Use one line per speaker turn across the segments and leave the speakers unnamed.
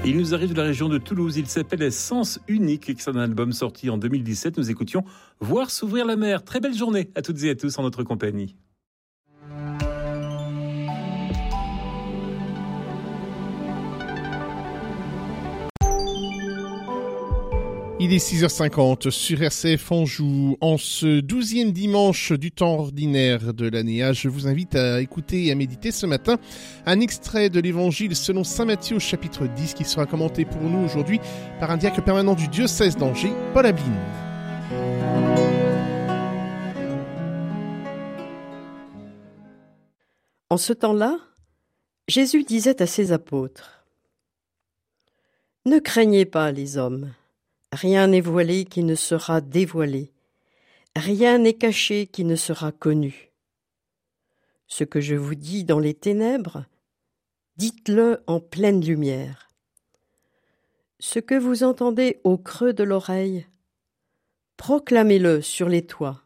Il nous arrive de la région de Toulouse. Il s'appelle Sens Unique. C'est un album sorti en 2017. Nous écoutions Voir s'ouvrir la mer. Très belle journée à toutes et à tous en notre compagnie.
Il est 6h50 sur RCF Anjou, en ce 12e dimanche du temps ordinaire de l'année. Je vous invite à écouter et à méditer ce matin un extrait de l'évangile selon saint Matthieu au chapitre 10 qui sera commenté pour nous aujourd'hui par un diacre permanent du diocèse d'Angers, Paul Abline.
En ce temps-là, Jésus disait à ses apôtres : « Ne craignez pas les hommes. Rien n'est voilé qui ne sera dévoilé. Rien n'est caché qui ne sera connu. Ce que je vous dis dans les ténèbres, dites-le en pleine lumière. Ce que vous entendez au creux de l'oreille, proclamez-le sur les toits.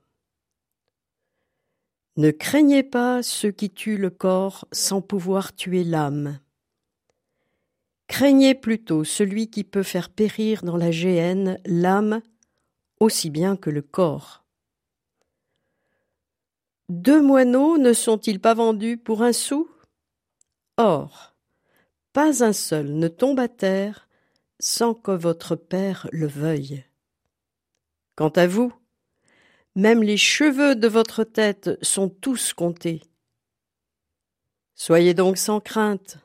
Ne craignez pas ceux qui tuent le corps sans pouvoir tuer l'âme. Craignez plutôt celui qui peut faire périr dans la géhenne l'âme aussi bien que le corps. 2 moineaux ne sont-ils pas vendus pour 1 sou ? Or, pas un seul ne tombe à terre sans que votre Père le veuille. Quant à vous, même les cheveux de votre tête sont tous comptés. Soyez donc sans crainte.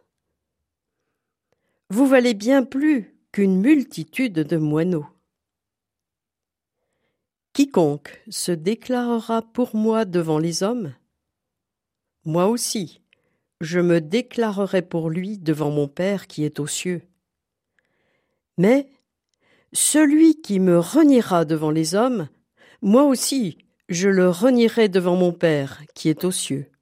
Vous valez bien plus qu'une multitude de moineaux. Quiconque se déclarera pour moi devant les hommes, moi aussi, je me déclarerai pour lui devant mon Père qui est aux cieux. Mais celui qui me reniera devant les hommes, moi aussi, je le renierai devant mon Père qui est aux cieux.